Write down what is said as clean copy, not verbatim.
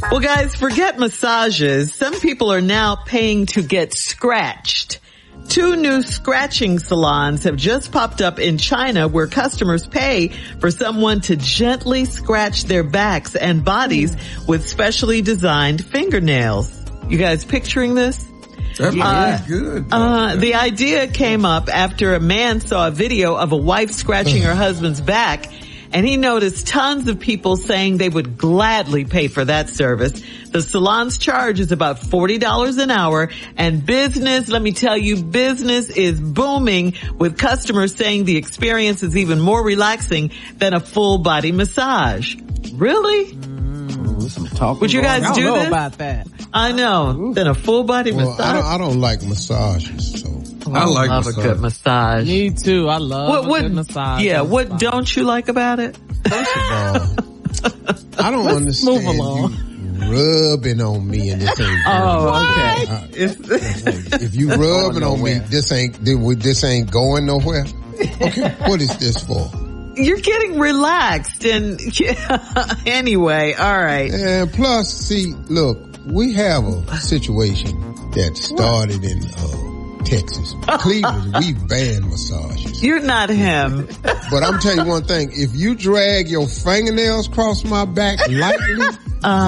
Well, guys, forget massages. Some people are now paying to get scratched. 2 new scratching salons have just popped up in China where customers pay for someone to gently scratch their backs and bodies with specially designed fingernails. You guys picturing this? That's good. The idea came up after a man saw a video of a wife scratching her husband's back, and he noticed tons of people saying they would gladly pay for that service. The salon's charge is about $40 an hour, and business, let me tell you, business is booming with customers saying the experience is even more relaxing than a full body massage. Really? Would you guys do this? I don't know about that. I know. Than a full body massage? I don't like massages, so. I love a good massage. Me too. I love a good massage. Yeah, what don't you like about it? First of all, I don't understand move along. you rubbing on me and this ain't if you rubbing on me, this ain't going nowhere. Okay, what is this for? You're getting relaxed and anyway, all right. And plus, see, look, we have a situation that started in Texas. Cleveland, we ban massages. You're not him. But I'm telling you one thing, if you drag your fingernails across my back lightly,